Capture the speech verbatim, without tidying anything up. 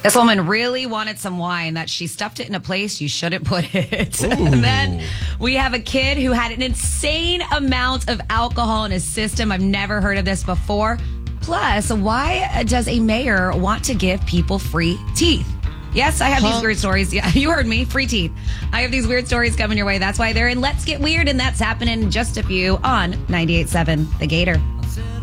This woman really wanted some wine that she stuffed it in a place you shouldn't put it. And then we have a kid who had an insane amount of alcohol in his system. I've never heard of this before. Plus, why does a mayor want to give people free teeth? Yes, I have huh? these weird stories. Yeah, you heard me. Free teeth. I have these weird stories coming your way. That's why they're in Let's Get Weird, and that's happening in just a few on ninety-eight point seven The Gator.